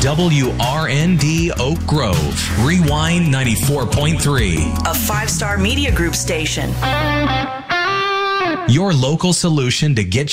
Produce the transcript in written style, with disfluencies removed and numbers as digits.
WRND Oak Grove. Rewind 94.3. A 5-star media group station. Your local solution to get